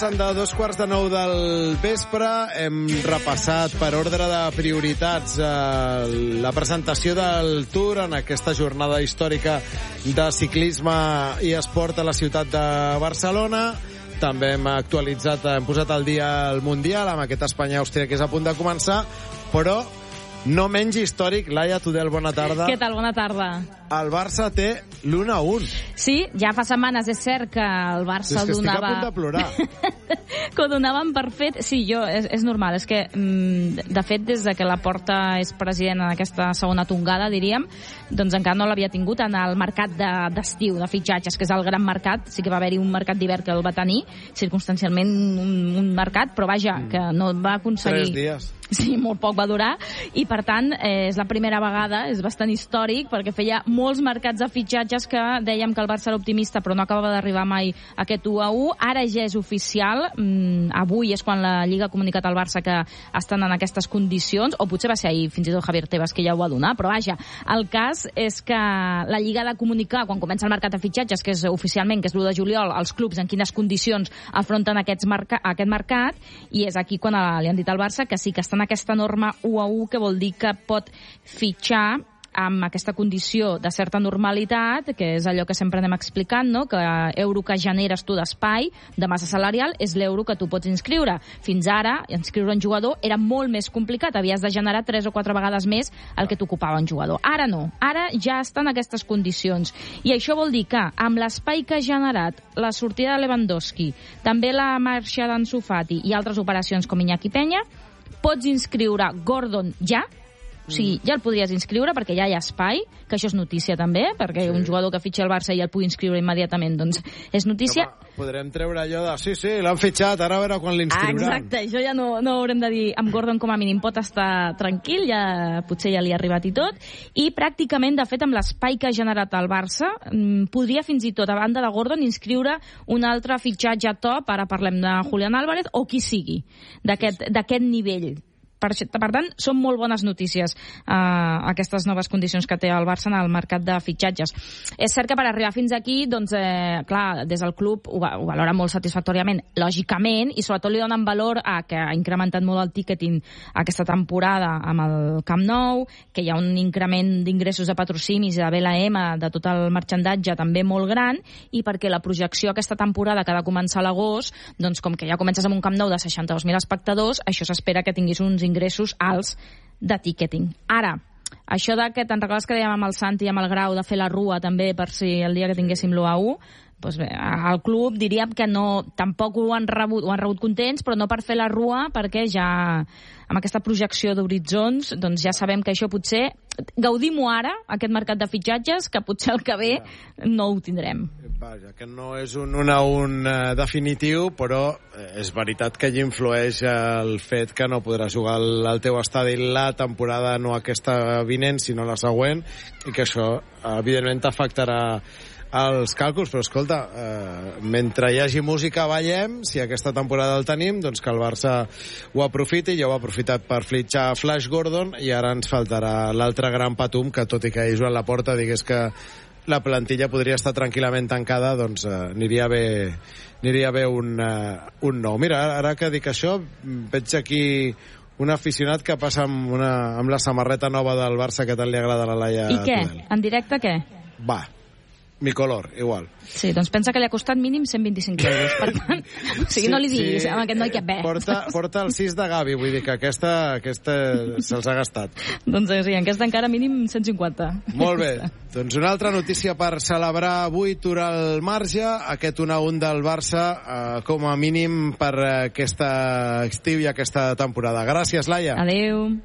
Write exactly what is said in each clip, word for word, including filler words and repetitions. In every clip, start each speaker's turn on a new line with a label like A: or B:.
A: passen de dos quarts de nou del vespre. Hem repassat per ordre de prioritats eh, la presentació del Tour en aquesta jornada històrica de ciclisme i esport a la ciutat de Barcelona. També hem actualitzat, hem posat al dia el Mundial amb aquest Espanya-Àustria que és a punt de començar, però no menys històric. Laia Tudel, bona tarda.
B: Què tal? Bona tarda.
A: El Barça té l'u a un.
B: Sí, ja fa setmanes, és cert que el Barça
A: és que
B: donava...
A: estic a punt de plorar.
B: Que ho donaven per fet. Sí, jo, és, és normal. És que, de fet, des de que la Porta és president en aquesta segona tongada, diríem, doncs encara no l'havia tingut en el mercat d'estiu, de, de fitxatges, que és el gran mercat. Sí que va haver-hi un mercat d'hivern que el va tenir, circumstancialment un, un mercat, però vaja, que no va aconseguir...
A: Tres dies.
B: Sí, molt poc va durar, i per tant eh, és la primera vegada, és bastant històric, perquè feia molts mercats de fitxatges que dèiem que el Barça era optimista, però no acabava d'arribar mai aquest u a u. Ara ja és oficial, mm, avui és quan la Lliga ha comunicat al Barça que estan en aquestes condicions, o potser va ser ahir, fins i tot Javier Tebas, que ja ho va donar, però vaja, el cas és que la Lliga ha de comunicar, quan comença el mercat de fitxatges, que és oficialment, que és l'u de juliol, als clubs en quines condicions afronten aquests marca aquest mercat, i és aquí quan li han dit al Barça que sí que estan aquesta norma u a u, que vol dir que pot fitxar amb aquesta condició de certa normalitat, que és allò que sempre anem explicant, no? Que euro que generes tu d'espai, de massa salarial, és l'euro que tu pots inscriure. Fins ara, inscriure un jugador era molt més complicat, havies de generar tres o quatre vegades més el que t'ocupava un jugador. Ara no, ara ja estan aquestes condicions. I això vol dir que, amb l'espai que ha generat la sortida de Lewandowski, també la marxa d'Ansu Fati i altres operacions com Iñaki Peña, pots inscriure Gordon ja, o sigui, ja el podries inscriure perquè ja hi ha espai, que això és notícia també, perquè sí. Un jugador que fitxa el Barça i el pugui inscriure immediatament, doncs és notícia.
A: Home, podrem treure allò de, sí, sí, l'han fitxat, ara a veure quan l'inscriuran.
B: Ah, exacte, això ja no, no haurem de dir, amb Gordon com a mínim pot estar tranquil, ja potser ja li ha arribat i tot, i pràcticament, de fet, amb l'espai que ha generat el Barça, podria fins i tot, a banda de Gordon, inscriure un altre fitxatge top, ara parlem de Julián Álvarez, o qui sigui, d'aquest d'aquest nivell. Per, per tant, són molt bones notícies eh, aquestes noves condicions que té el Barça en el mercat de fitxatges. És cert que per arribar fins aquí, doncs, eh, clar, des del club ho, ho valora molt satisfactòriament, lògicament, i sobretot li donen valor a que ha incrementat molt el ticketing aquesta temporada amb el Camp Nou, que hi ha un increment d'ingressos de patrocinis i de B L M, de tot el marxandatge també molt gran, i perquè la projecció aquesta temporada que ha de començar a l'agost, doncs com que ja comences amb un Camp Nou de seixanta-dos mil espectadors, això s'espera que tinguis uns ingressos alts de ticketing. Ara, això de que te'n recordes que dèiem amb el Santi i amb el Grau de fer la rua també per si el dia que tinguéssim l'u a u, doncs bé, al club diríem que no, tampoc ho han rebut, ho han rebut contents, però no per fer la rua, perquè ja amb aquesta projecció d'horitzons, doncs ja sabem que això potser, gaudim-ho ara, aquest mercat de fitxatges, que potser el que ve no ho tindrem.
A: Vaja, que no és un un a un uh, definitiu, però és veritat que hi influeix el fet que no podràs jugar al, al teu estadi la temporada, no aquesta vinent, sinó la següent, i que això, evidentment, t'afectarà els càlculs, però escolta, eh, mentre hi hagi música ballem, si aquesta temporada el tenim, doncs que el Barça ho aprofiti, ja ho ha aprofitat per fitxar Flash Gordon, i ara ens faltarà l'altre gran patum, que tot i que hi Joan Laporta digués que la plantilla podria estar tranquil·lament tancada, doncs eh, aniria bé, aniria bé un, eh, un nou. Mira, ara que dic això, veig aquí un aficionat que passa amb, una, amb la samarreta nova del Barça, que tant li agrada a la Laia.
B: I què?
A: Tudel.
B: En directe què?
A: Va, mi color, igual.
B: Sí, doncs pensa que li ha costat mínim cent vint-i-cinc euros. Per tant, o sigui, sí, no li diguis, sí, amb aquest noi que ve.
A: Porta, porta el sis de Gavi, vull dir que aquesta, aquesta se'ls ha gastat.
B: Doncs sí, aquesta encara mínim cent cinquanta.
A: Molt bé, doncs una altra notícia per celebrar avui, Tour al marge, aquest un a un del Barça, eh, com a mínim per aquesta estiu i aquesta temporada. Gràcies, Laia.
B: Adéu.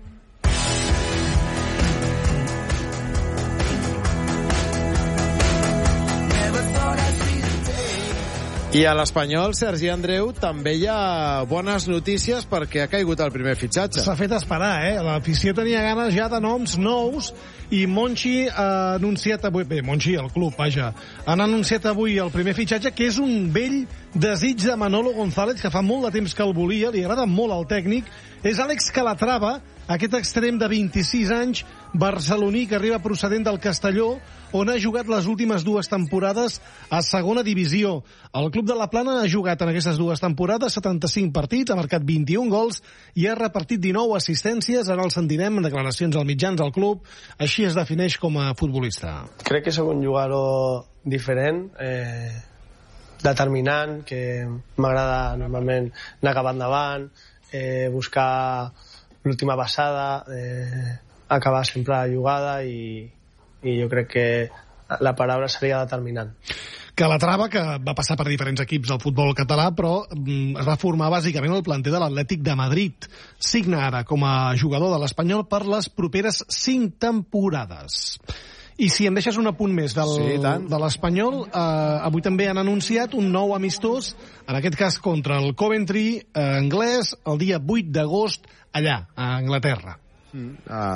A: I a l'Espanyol, Sergi Andreu, també hi ha bones notícies perquè ha caigut el primer fitxatge.
C: S'ha fet esperar, eh? L'afició tenia ganes ja de noms nous i Monchi ha anunciat avui... Bé, Monchi, el club, vaja. Han anunciat avui el primer fitxatge, que és un vell desig de Manolo González, que fa molt de temps que el volia, li agrada molt al tècnic. És Àlex Calatrava, aquest extrem de vint-i-sis anys, barceloní que arriba procedent del Castelló, on ha jugat les últimes dues temporades a segona divisió. El Club de la Plana ha jugat en aquestes dues temporades setanta-cinc partits, ha marcat vint-i-un gols i ha repartit dinou assistències. Ara el sentirem en declaracions als mitjans del club. Així es defineix com a futbolista.
D: Crec que sóc un jugador diferent, eh, determinant, que m'agrada normalment anar cap endavant, eh, buscar l'última passada, eh, acabar sempre la jugada i, i jo crec que la paraula seria determinant.
C: Calatrava, que va passar per diferents equips del futbol català, però mm, es va formar bàsicament al planter de l'Atlètic de Madrid. Signa ara com a jugador de l'Espanyol per les properes cinc temporades. I si em deixes un apunt més del, sí, de l'Espanyol, eh, avui també han anunciat un nou amistós, en aquest cas contra el Coventry eh, anglès, el dia vuit d'agost, allà, a Anglaterra.
A: Mm.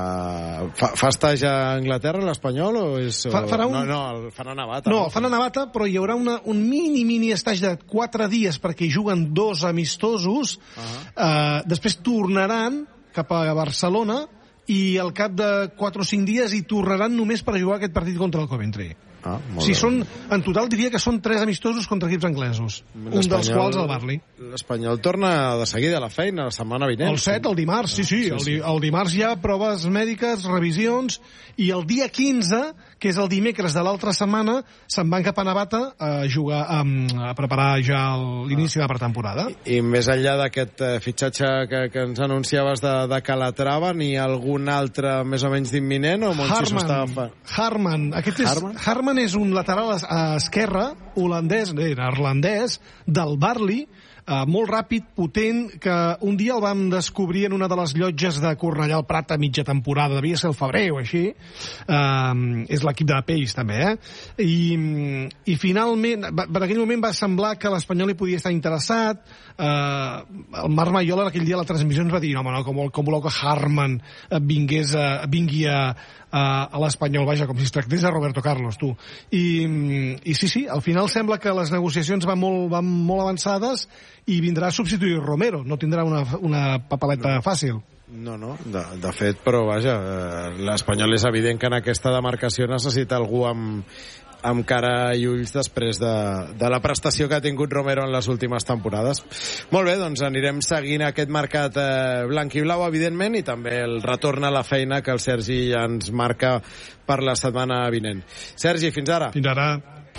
A: Uh, fa, fa estage a Anglaterra l'Espanyol o és...
C: Fa, farà un...
A: No, no, el fan a Navata.
C: No, el fan a Navata, però hi haurà una, un mini, mini estage de quatre dies perquè hi juguen dos amistosos. Uh-huh. Uh, després tornaran cap a Barcelona i al cap de quatre o cinc dies hi tornaran només per jugar aquest partit contra el Coventry. Ah, o sigui, són, en total diria que són tres amistosos contra equips anglesos, un dels quals el Burnley.
A: L'Espanyol torna de seguida a la feina la setmana vinent.
C: El set, el dimarts, sí, sí, ah, sí, sí. El, el dimarts hi ha proves mèdiques, revisions, i el dia quinze, que és el dimecres de l'altra setmana, se'n van cap a Navata a jugar, a, a preparar ja l'inici ah. de la pretemporada.
A: I, I més enllà d'aquest uh, fitxatge que, que ens anunciaves de, de Calatrava, n'hi ha algun altre més o menys d'imminent o Monchi s'ho està agafant?
C: Harman, aquest és... Harman? Harman és un lateral a esquerra, holandès, neerlandès, del Burnley, Uh, molt ràpid, potent, que un dia el vam descobrir en una de les llotges de Cornellà al Prat a mitja temporada, devia ser el febrer o així. Uh, és l'equip de Peix també, eh? I, i finalment, va, per aquell moment va semblar que l'Espanyol hi podia estar interessat. Uh, el Marc Maiola aquell dia a la transmissió ens va dir no, no, com, com voleu que Harman vingués a, vingui a, a, a l'Espanyol, vaja, com si es tractés de Roberto Carlos, tu. I, i sí, sí, al final sembla que les negociacions van molt, van molt avançades i vindrà a substituir Romero, no tindrà una, una papeleta no. fàcil.
A: No, no, de, de fet, però vaja, eh, l'Espanyol és evident que en aquesta demarcació necessita algú amb, amb cara i ulls després de, de la prestació que ha tingut Romero en les últimes temporades. Molt bé, doncs anirem seguint aquest mercat eh, blanc i blau, evidentment, i també el retorn a la feina que el Sergi ja ens marca per la setmana vinent. Sergi, fins ara.
C: Fins ara.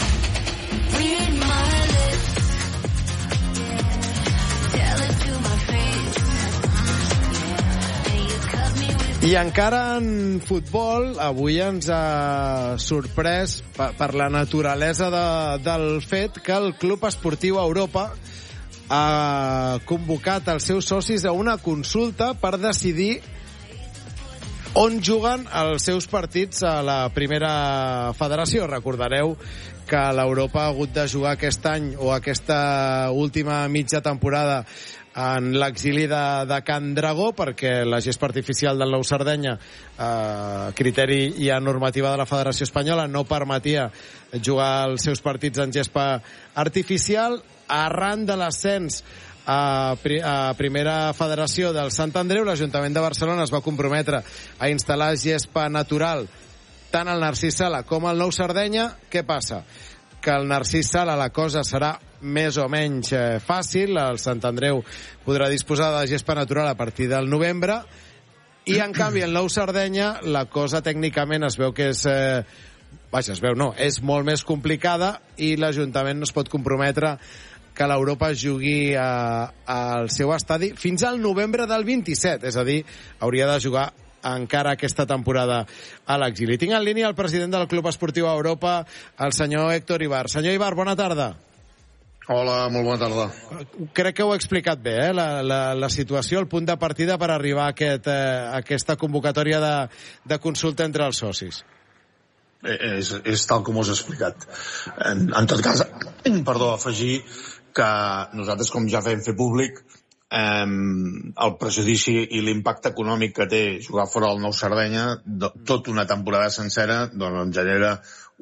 A: I encara en futbol, avui ens ha sorprès per, per la naturalesa de, del fet que el Club Esportiu Europa ha convocat els seus socis a una consulta per decidir on juguen els seus partits a la primera federació. Recordareu que l'Europa ha hagut de jugar aquest any o aquesta última mitja temporada en l'exili de, de Can Dragó, perquè la gespa artificial del Nou Sardenya, eh, criteri i a normativa de la Federació Espanyola, no permetia jugar els seus partits en gespa artificial. Arran de l'ascens a, pri, a primera federació del Sant Andreu, l'Ajuntament de Barcelona es va comprometre a instal·lar gespa natural tant al Narcís Sala com al Nou Sardenya. Què passa? Que al Narcís Sala la cosa serà més o menys eh, fàcil. El Sant Andreu podrà disposar de gespa natural a partir del novembre i en canvi el Nou Sardenya la cosa tècnicament es veu que és eh, vaja, es veu no, és molt més complicada i l'Ajuntament no es pot comprometre que l'Europa jugui a, al seu estadi fins al novembre del vint-i-set, és a dir, hauria de jugar encara aquesta temporada a l'exili. Tinc en línia el president del Club Esportiu Europa, el senyor Héctor Ibar. Senyor Ibar, bona tarda.
E: Hola, molt bona tarda.
A: Crec que ho he explicat bé, eh? la, la, la situació, el punt de partida per arribar a, aquest, eh, a aquesta convocatòria de, de consulta entre els socis.
E: És, és tal com us he explicat. En, en tot cas, perdó, afegir que nosaltres, com ja fem fer públic, eh, el prejudici i l'impacte econòmic que té jugar fora del Nou Sardenya, do, tot una temporada sencera, doncs ens genera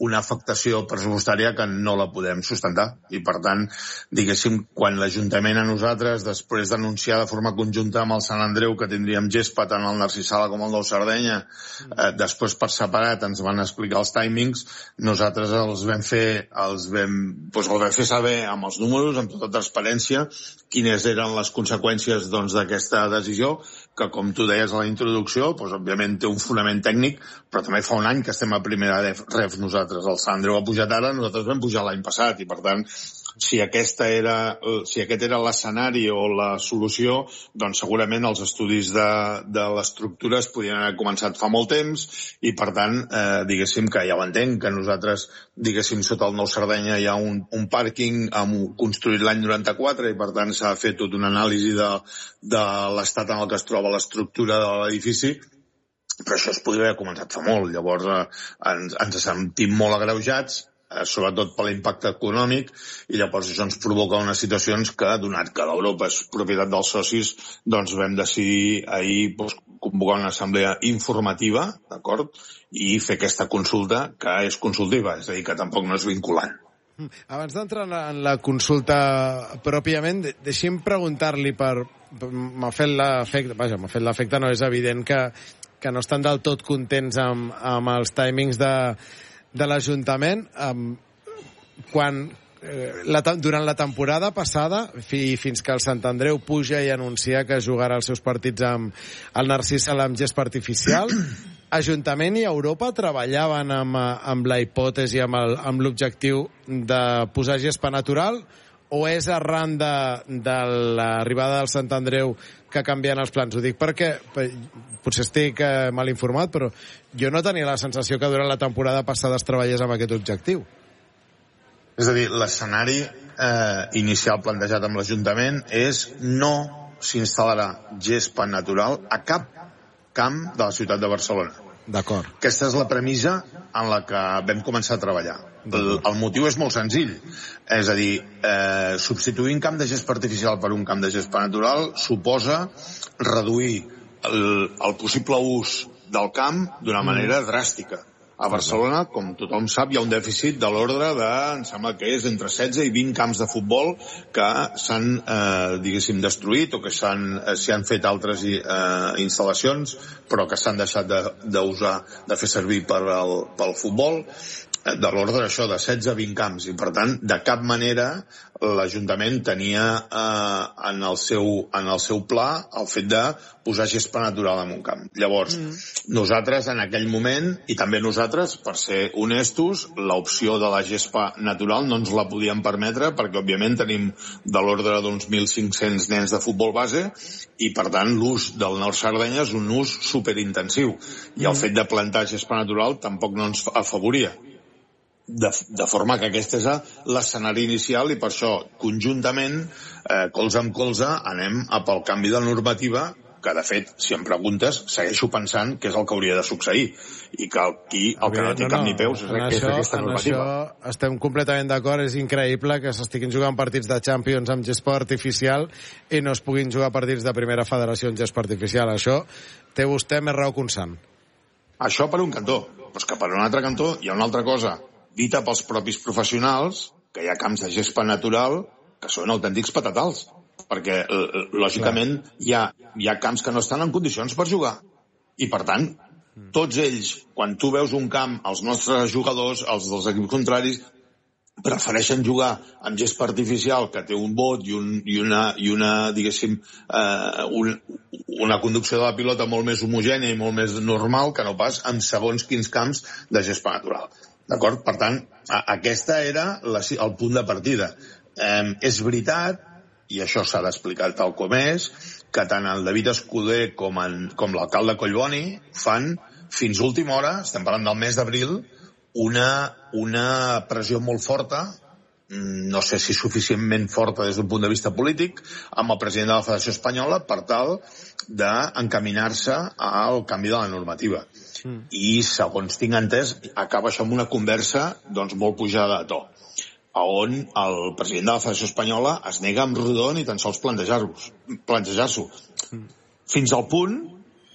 E: una afectació pressupostària que no la podem sustentar. I, per tant, diguéssim, quan l'Ajuntament a nosaltres, després d'anunciar de forma conjunta amb el Sant Andreu que tindríem gespa tant al Narcís Sala com al Nou Sardenya, eh, després per separat ens van explicar els timings, nosaltres els vam fer, els vam, doncs els vam fer saber amb els números, amb tota transparència, quines eren les conseqüències doncs, d'aquesta decisió, que com tu deies a la introducció, doncs, òbviament té un fonament tècnic, però també fa un any que estem a primera ref nosaltres. El Sant Andreu ha pujat ara, nosaltres vam pujar l'any passat, i per tant, si aquesta era, si aquest era l'escenari o la solució, doncs segurament els estudis de, de l'estructura es podien haver començat fa molt temps, i per tant, eh, diguéssim que ja ho entenc, que nosaltres, diguéssim, sota el Nou Sardenya hi ha un, un pàrquing amb, construït l'any noranta-quatre, i per tant s'ha fet tota una anàlisi de, de l'estat en el que es troba l'estructura de l'edifici, però això es podria haver començat fa molt. Llavors eh, ens, ens sentim molt agreujats, eh, sobretot per l'impacte econòmic, i llavors això ens provoca unes situacions que, donat que l'Europa és propietat dels socis, doncs vam decidir ahir doncs, convocar una assemblea informativa, d'acord, i fer aquesta consulta, que és consultiva, és a dir, que tampoc no és vinculant.
A: Abans d'entrar en la consulta pròpiament, deixi'm preguntar-li per... M'ha fet l'efecte, vaja, m'ha fet l'efecte, no és evident que, que no estan del tot contents amb, amb els timings de, de l'Ajuntament. Um, quan, eh, la, durant la temporada passada, fi, fins que el Sant Andreu puja i anuncia que jugarà els seus partits amb el Narcís Sala amb gespa artificial, Ajuntament i Europa treballaven amb, amb la hipòtesi, amb l'objectiu de posar gespa natural, o és arran de, de l'arribada del Sant Andreu que canvien els plans? Ho dic perquè, potser estic mal informat, però jo no tenia la sensació que durant la temporada passada es treballés amb aquest objectiu.
E: És a dir, l'escenari eh, inicial plantejat amb l'Ajuntament és no s'instal·larà gespa natural a cap camp de la ciutat de Barcelona.
A: D'acord.
E: Aquesta és la premissa en la que vam començar a treballar. El, el motiu és molt senzill. És a dir, eh, substituir un camp de gespa artificial per un camp de gespa natural suposa reduir el, el possible ús del camp d'una manera dràstica. A Barcelona, com tothom sap, hi ha un dèficit de l'ordre de, em sembla que és entre setze i vint camps de futbol que s'han, eh, diguéssim, destruït, o que s'han, eh, s'hi han fet altres eh, instal·lacions, però que s'han deixat de, de usar, de fer servir per al, pel futbol, de l'ordre això de setze a vint camps, i per tant de cap manera l'Ajuntament tenia eh, en, el seu, en el seu pla el fet de posar gespa natural en un camp. Llavors, mm. nosaltres en aquell moment, i també nosaltres, per ser honestos, l'opció de la gespa natural no ens la podíem permetre perquè òbviament tenim de l'ordre d'uns mil cinc-cents nens de futbol base, i per tant l'ús del Nord Sardenya és un ús superintensiu, i el mm. fet de plantar gespa natural tampoc no ens afavoria. De, de forma que aquest és l'escenari inicial, i per això conjuntament, eh, colze amb colze, anem a pel canvi de normativa, que de fet, si em preguntes, segueixo pensant que és el que hauria de succeir, i que aquí el que no té cap ni peus és, és
A: això,
E: aquesta normativa.
A: En això estem completament d'acord, és increïble que s'estiguin jugant partits de Champions amb gespa artificial i no es puguin jugar partits de primera federació amb gespa artificial. Això té vostè més raó que un sant.
E: Això per un cantó, però és que per un altre cantó hi ha una altra cosa dita pels propis professionals, que hi ha camps de gespa natural que són autèntics patatals, perquè lògicament hi ha, hi ha camps que no estan en condicions per jugar, i per tant tots ells, quan tu veus un camp, els nostres jugadors, els dels equips contraris, prefereixen jugar amb gespa artificial que té un bot i, un, i una, i una diguéssim eh, un, una conducció de la pilota molt més homogènia i molt més normal que no pas amb segons quins camps de gespa natural. D'acord? Per tant, aquesta era la, el punt de partida. Eh, és veritat, i això s'ha d'explicar tal com és, que tant el David Escuder com, en, com l'alcalde Collboni fan, fins última hora, estem parlant del mes d'abril, una, una pressió molt forta, no sé si suficientment forta des d'un punt de vista polític, amb el president de la Federació Espanyola per tal d'encaminar-se al canvi de la normativa. Mm. I, segons tinc entès, acaba això amb una conversa doncs, molt pujada de to, on el president de la Federació Espanyola es nega amb rodó ni tan sols plantejar-s'ho. Plantejar-s'ho. Mm. Fins al punt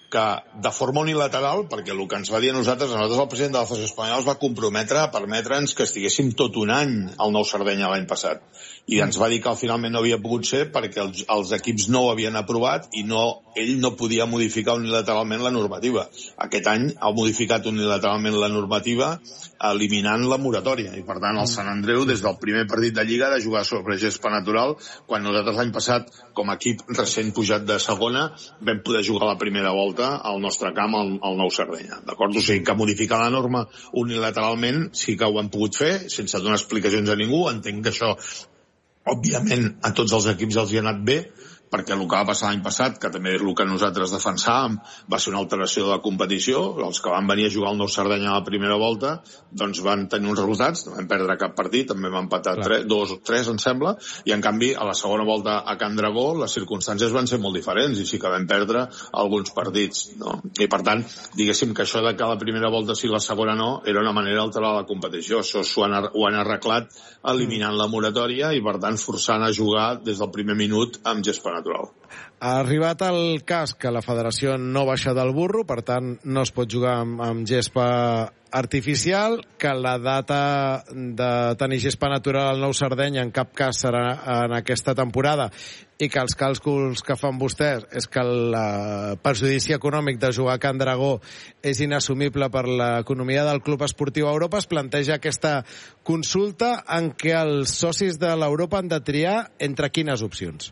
E: que de forma unilateral, perquè el que ens va dir a nosaltres, a nosaltres el president de la Federació Espanyola es va comprometre a permetre'ns que estiguéssim tot un any al Nou Sardenya l'any passat. I ens va dir que finalment no havia pogut ser perquè els, els equips no ho havien aprovat i no, ell no podia modificar unilateralment la normativa. Aquest any ha modificat unilateralment la normativa eliminant la moratòria. I per tant el Sant Andreu, des del primer partit de Lliga, ha de jugar sobre gespa natural, quan nosaltres l'any passat, com a equip recent pujat de segona, vam poder jugar la primera volta al nostre camp, al, al Nou Sardenya. D'acord? O sigui que modificar la norma unilateralment sí que ho hem pogut fer, sense donar explicacions a ningú. Entenc que això, òbviament, a tots els equips els hi ha anat bé, perquè el que va passar l'any passat, que també és el que nosaltres defensàvem, va ser una alteració de la competició. Els que van venir a jugar al Nou Sardenya a la primera volta doncs van tenir uns resultats, no vam perdre cap partit, també vam empatar tres, dos o tres, em sembla, i en canvi a la segona volta a Can Dragó les circumstàncies van ser molt diferents i sí que vam perdre alguns partits, no? I per tant, diguéssim que això de que la primera volta sí i la segona no, era una manera d'alterar la competició. Això ho han, ho han arreglat eliminant la moratòria i per tant forçant a jugar des del primer minut amb gespa natural.
A: Ha arribat el cas que la federació no baixa del burro, per tant no es pot jugar amb, amb gespa artificial, que la data de tenir gespa natural al Nou Sardenya en cap cas serà en aquesta temporada i que els càlculs que fan vostès és que el perjudici econòmic de jugar a Can Dragó és inassumible per l'economia del club esportiu a Europa. Es planteja aquesta consulta en què els socis de l'Europa han de triar entre quines opcions?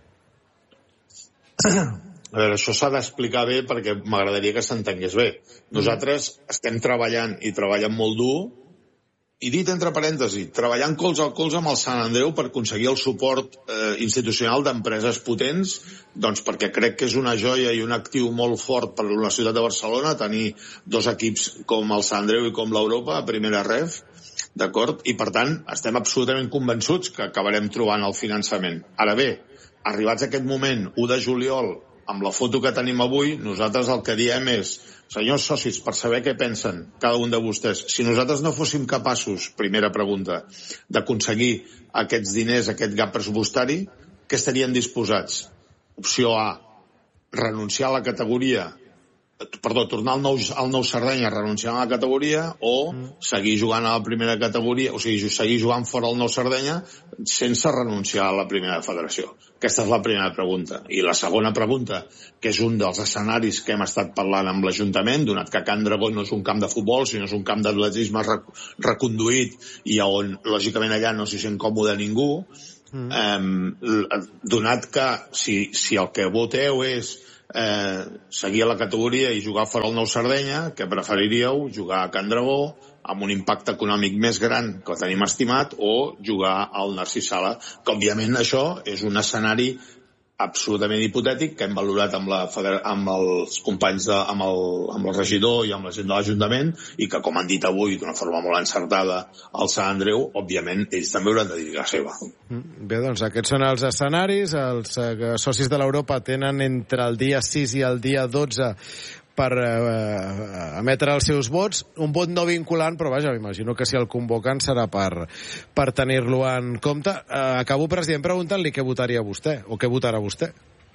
E: A veure, això s'ha d'explicar bé perquè m'agradaria que s'entengués bé. Nosaltres estem treballant i treballant molt dur, i dit entre parèntesis, treballant colze al colze amb el Sant Andreu per aconseguir el suport eh, institucional d'empreses potents, doncs perquè crec que és una joia i un actiu molt fort per a la ciutat de Barcelona tenir dos equips com el Sant Andreu i com l'Europa a primera ref, d'acord? I per tant estem absolutament convençuts que acabarem trobant el finançament. Ara bé, arribats a aquest moment, u de juliol, amb la foto que tenim avui, nosaltres el que diem és, senyors socis, per saber què pensen cada un de vostès, si nosaltres no fóssim capaços, primera pregunta, d'aconseguir aquests diners, aquest gap pressupostari, què estarien disposats? Opció A, renunciar a la categoria, perdó, tornar al nou, al nou Sardenya renunciant a la categoria o seguir jugant a la primera categoria, o sigui, seguir jugant fora del Nou Sardenya sense renunciar a la primera federació. Aquesta és la primera pregunta. I la segona pregunta, que és un dels escenaris que hem estat parlant amb l'Ajuntament, donat que Can Dragó no és un camp de futbol, sinó és un camp d'atletisme reconduït i on, lògicament, allà no s'hi sent còmode ningú, mm. eh, donat que si, si el que voteu és Eh, seguir a la categoria i jugar fora el Nou Sardenya, que preferiríeu jugar a Can Dragó amb un impacte econòmic més gran que el tenim estimat o jugar al Narcís Sala, que òbviament això és un escenari absolutament hipotètic que hem valorat amb, la, amb els companys, de, amb, el, amb el regidor i amb la gent de l'Ajuntament i que, com han dit avui d'una forma molt encertada al Sant Andreu, òbviament ells també hauran de dir la seva.
A: Bé, doncs aquests són els escenaris. Els eh, socis de l'Europa tenen entre el dia sis i el dia dotze per eh, emetre els seus vots, un vot no vinculant, però vaja, m'imagino que si el convoquen serà per, per tenir-lo en compte. Eh, acabo, president, preguntant-li què votaria vostè, o què votarà vostè.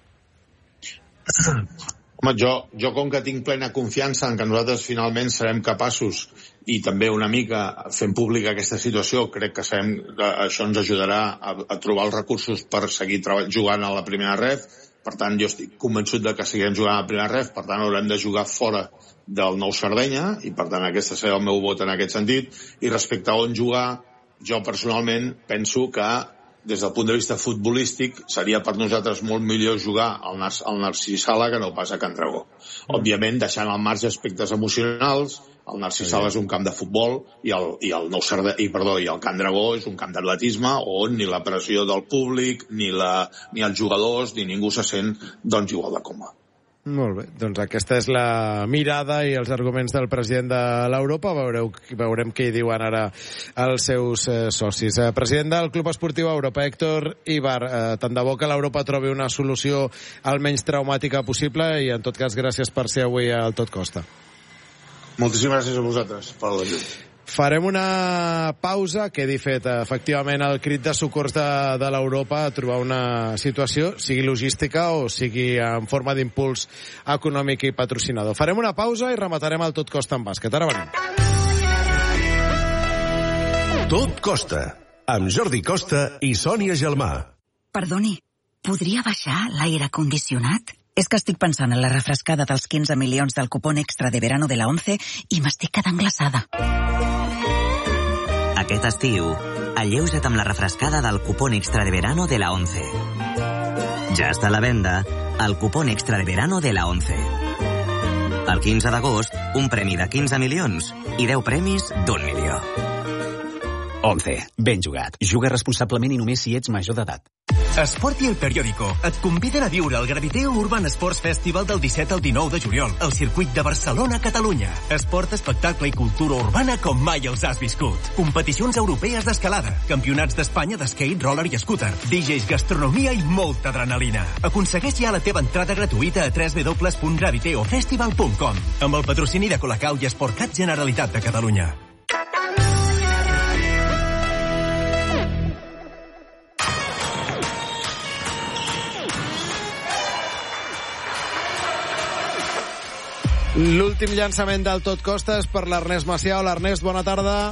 E: Home, jo, jo com que tinc plena confiança en que nosaltres finalment serem capaços i també una mica fent pública aquesta situació, crec que, sabem, que això ens ajudarà a, a trobar els recursos per seguir jugant a la primera ref. Per tant, jo estic convençut de que seguirem jugant a la primera ref, per tant haurem de jugar fora del Nou Sardenya i per tant aquest serà el meu vot en aquest sentit. I respecte a on jugar, jo personalment penso que des del punt de vista futbolístic seria per nosaltres molt millor jugar al, Nar al Narcís Sala que no pas a Can Dragó. Òbviament deixant al marge aspectes emocionals. El Narcís Sala és un camp de futbol i el, i el Nou Sardenya, i, perdó, i el Can Dragó és un camp d'atletisme on ni la pressió del públic, ni, la, ni els jugadors, ni ningú se sent doncs igual de còmode.
A: Molt bé, doncs aquesta és la mirada i els arguments del president de l'Europa. Veureu, veurem què hi diuen ara els seus eh, socis. Eh, president del Club Esportiu Europa, Héctor Ibar, eh, tant de bo que l'Europa trobi una solució el menys traumàtica possible i en tot cas gràcies per ser avui al Tot Costa.
E: Moltíssimes gràcies a vosaltres per l'ajut.
A: Farem una pausa, quedi fet efectivament el crit de socors de, de l'Europa a trobar una situació, sigui logística o sigui en forma d'impuls econòmic i patrocinador. Farem una pausa i rematarem el Tot Costa en bàsquet. Ara venim.
F: Tot Costa, amb Jordi Costa i Sònia Gelmà.
G: Perdoni, podria baixar l'aire condicionat? És que estic pensant en la refrescada dels quinze milions del cupón extra de verano de la ONCE i m'estic quedant glaçada.
H: Aquest estiu, alleuja't amb la refrescada del cupón extra de verano de la ONCE. Ja està a la venda el cupón extra de verano de la ONCE. El quinze d'agost, un premi de quinze milions i deu premis d'un milió.
I: ONCE. Ben jugat. Juga responsablement i només si ets major d'edat.
J: Esport i El Periódico et conviden a viure el Graviteo Urban Sports Festival del disset al dinou de juliol al circuit de Barcelona, Catalunya. Esport, espectacle i cultura urbana com mai els has viscut. Competicions europees d'escalada, campionats d'Espanya d'skate, roller i scooter, D Js, gastronomia i molta adrenalina. Aconsegueix ja la teva entrada gratuïta a w w w punt graviteo festival punt com amb el patrocini de Colacau i Esportcat Generalitat de Catalunya.
A: L'últim llançament del Tot Costa és per l'Ernest Macià. Hola, Ernest, bona tarda.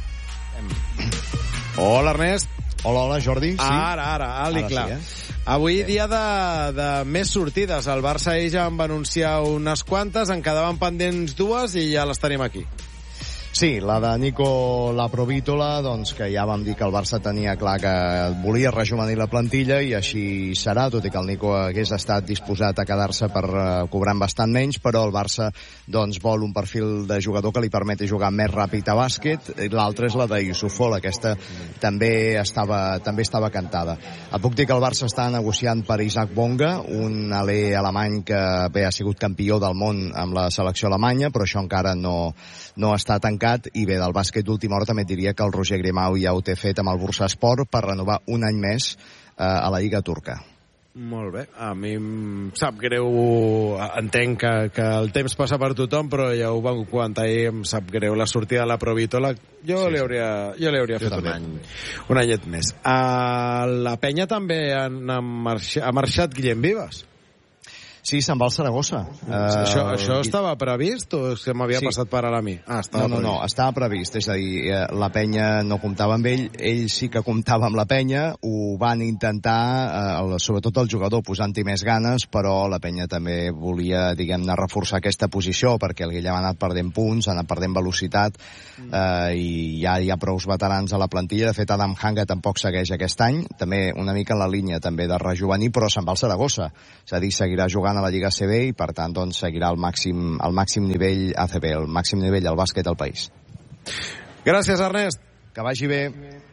A: Hola, Ernest.
K: Hola, hola, Jordi. Sí?
A: Ara, ara, alt i clar. Sí, eh? Avui okay. Dia de, de més sortides. El Barça i ja en va anunciar unes quantes, en quedaven pendents dues i ja les tenim aquí.
K: Sí, la de Nico Laprovítola, doncs que ja vam dir que el Barça tenia clar que volia rejuvenir la plantilla i així serà, tot i que el Nico hagués estat disposat a quedar-se per uh, cobrant bastant menys, però el Barça doncs vol un perfil de jugador que li permeti jugar més ràpid a bàsquet. L'altra és la de Yusufol, aquesta també estava, també estava cantada. Et puc dir que el Barça està negociant per Isaac Bonga, un alè alemany que bé ha sigut campió del món amb la selecció alemanya, però això encara no, no està tancat. I bé, del bàsquet d'última hora també et diria que el Roger Grimau ja ho té fet amb el Bursaspor per renovar un any més eh, a la Lliga Turca.
A: Molt bé, a mi em sap greu, entenc que, que el temps passa per tothom, però ja ho vam comentar ahir, em sap greu la sortida de la Provítola. Jo sí, li hauria, jo li hauria jo fet un any, un anyet més. A la Penya també han, han marxat, ha marxat Guillem Vives.
K: Sí, se'n va al Saragossa.
A: Uh, això això uh, estava previst o és que m'havia sí. passat per a la mi? Ah, estava
K: no, no, no, estava previst. És a dir, la Penya no comptava amb ell, ell sí que comptava amb la Penya, ho van intentar, eh, sobretot el jugador, posant-hi més ganes, però la Penya també volia, diguem-ne, reforçar aquesta posició, perquè el Guillem ha anat perdent punts, ha anat perdent velocitat, eh, i ja hi ha prous veterans a la plantilla. De fet, Adam Hanga tampoc segueix aquest any, també una mica en la línia també de rejuvenir, però se'n va al Saragossa. És a dir, seguirà jugant a la Lliga A C B i per tant doncs, seguirà el màxim, el màxim nivell A C B, el màxim nivell al bàsquet al país.
A: Gràcies, Ernest.
K: Que vagi bé.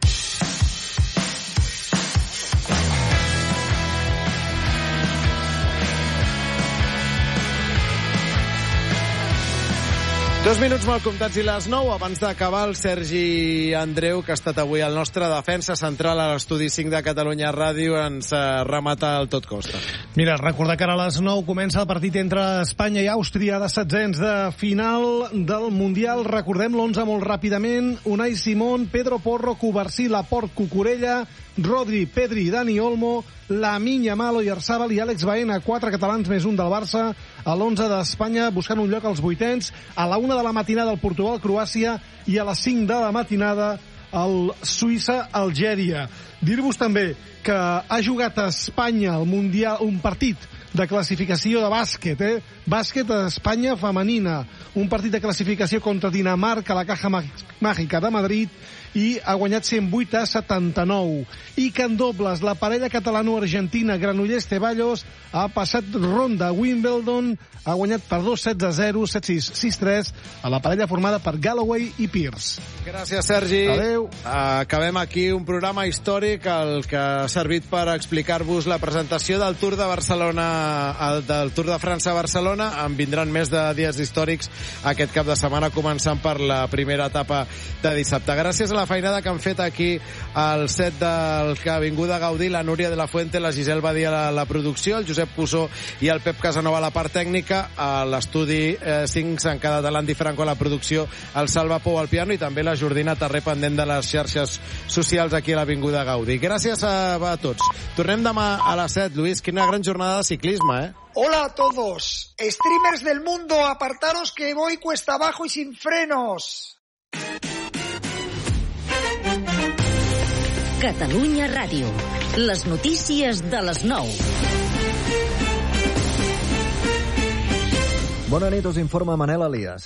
A: Dos minuts mal comptats i les nou. Abans d'acabar, el Sergi Andreu, que ha estat avui el nostre defensa central a l'estudi cinc de Catalunya Ràdio, ens remata el Tot Costa.
C: Mira, recordar que ara a les nou comença el partit entre Espanya i Àustria de setzents de final del Mundial. Recordem l'onze molt ràpidament. Unai Simón, Pedro Porro, Covarsí, Laport, Cucurella, Rodri, Pedri, Dani Olmo, Lamine Yamal, Oyarzabal i Àlex Baena, quatre catalans més un del Barça, a l'onze d'Espanya buscant un lloc als vuitens, a la una de la matinada el Portugal-Croàcia i a les cinc de la matinada el Suïssa-Algèria. Dir-vos també que ha jugat a Espanya el Mundial, un partit de classificació de bàsquet, eh? Bàsquet a Espanya femenina, un partit de classificació contra Dinamarca a la Caja Màgica de Madrid, i ha guanyat cent vuit a setanta-nou. I que en dobles, la parella catalano-argentina Granollers-Ceballos ha passat ronda a Wimbledon, ha guanyat per dos sets a zero, set sis, sis tres, a la parella formada per Galloway i Pierce.
A: Gràcies, Sergi.
C: Adéu.
A: Acabem aquí un programa històric. històric, el que ha servit per explicar-vos la presentació del Tour de Barcelona, del Tour de França a Barcelona. En vindran més de dies històrics aquest cap de setmana, començant per la primera etapa de dissabte. Gràcies a la feinada que han fet aquí al set del que ha vingut a gaudir la Núria de la Fuente, la Giselle Badia a la, la producció, el Josep Pussó i el Pep Casanova a la part tècnica, a l'estudi eh, cinc s'han quedat l'Andy Franco a la producció, el Salva Pou al piano i també la Jordina Tarré pendent de les xarxes socials aquí a l'Avinguda Gaudí. Gràcies a, a tots. Tornem demà a les set. Lluís, quina gran jornada de ciclisme, eh?
L: Hola a todos, streamers del mundo, apartaros que voy cuesta abajo y sin frenos.
M: Catalunya Ràdio. Les notícies de les nou.
N: Bona nit, us informa Manel Elias.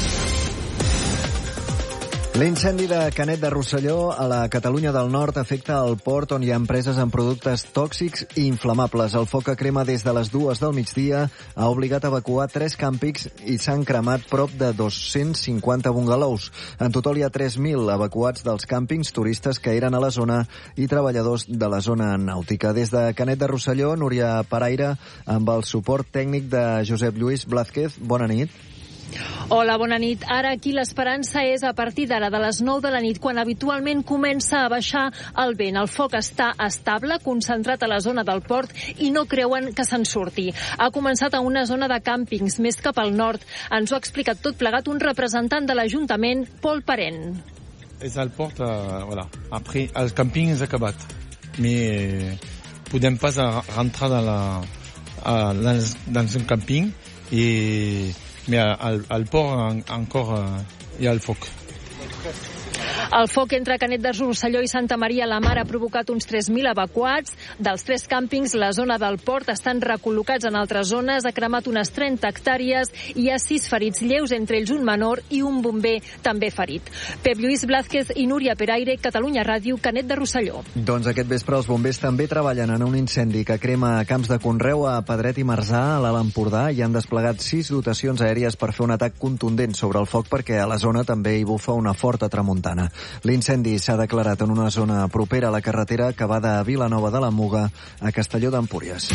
N: L'incendi de Canet de Rosselló a la Catalunya del Nord afecta el port on hi ha empreses amb productes tòxics i inflamables. El foc que crema des de les dues del migdia ha obligat a evacuar tres càmpings i s'han cremat prop de dos-cents cinquanta bungalous. En total hi ha tres mil evacuats dels càmpings, turistes que eren a la zona i treballadors de la zona nàutica. Des de Canet de Rosselló, Núria Paraire, amb el suport tècnic de Josep Lluís Blázquez. Bona nit.
O: Hola, bona nit. Ara aquí l'esperança és a partir d'ara de les nou de la nit, quan habitualment comença a baixar el vent. El foc està estable, concentrat a la zona del port i no creuen que se'n surti. Ha començat a una zona de càmpings més cap al nord. Ens ho ha explicat tot plegat un representant de l'Ajuntament, Pol Parent.
P: És al port, uh, voilà. Après, el càmping és acabat. Mais podem pas rentrar dans, la, a, dans, dans un càmping i mais al, al port en, encore uh, hi ha el foc.
O: El foc entre Canet de Rosselló i Santa Maria la Mar ha provocat uns tres mil evacuats. Dels tres càmpings, la zona del port estan recol·locats en altres zones. Ha cremat unes trenta hectàrees i hi ha sis ferits lleus, entre ells un menor i un bomber també ferit. Pep Lluís Blázquez i Núria Peraire, Catalunya Ràdio, Canet de Rosselló.
N: Doncs aquest vespre els bombers també treballen en un incendi que crema camps de conreu a Pedret i Marzà, a l'Alt Empordà, i han desplegat sis dotacions aèries per fer un atac contundent sobre el foc perquè a la zona també hi bufa una forta tramuntana. L'incendi s'ha declarat en una zona propera a la carretera que va de Vilanova de la Muga a Castelló d'Empúries.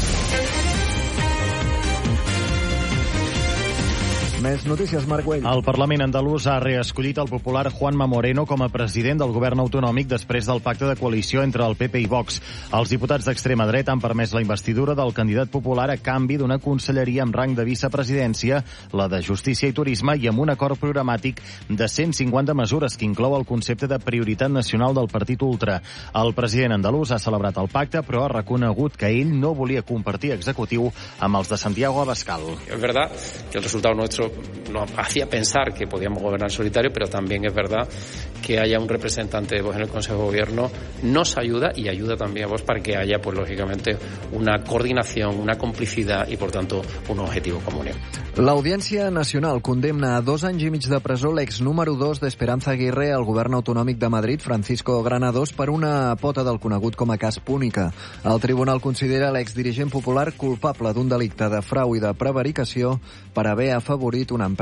N: Més notícies, Marc Güell.
Q: El Parlament andalús ha reescollit el popular Juanma Moreno com a president del govern autonòmic després del pacte de coalició entre el P P i Vox. Els diputats d'extrema dreta han permès la investidura del candidat popular a canvi d'una conselleria amb rang de vicepresidència, la de Justícia i Turisme, i amb un acord programàtic de cent cinquanta mesures que inclou el concepte de prioritat nacional del partit ultra. El president andalús ha celebrat el pacte, però ha reconegut que ell no volia compartir executiu amb els de Santiago Abascal.
R: Es verdad que el resultado nuestro nos hacía pensar que podíamos gobernar solitario, pero también es verdad que haya un representante de Vox en el Consejo de Gobierno nos ayuda y ayuda también a Vox para que haya, pues lógicamente, una coordinación, una complicidad y, por tanto, un objetivo común.
N: L'Audiència Nacional condemna a dos anys i mig de presó l'ex número dos d'Esperanza Aguirre al govern autonòmic de Madrid, Francisco Granados, per una pota del conegut com a cas Púnica. El tribunal considera l'exdirigent popular culpable d'un delicte de frau i de prevaricació per haver afavorit una empresa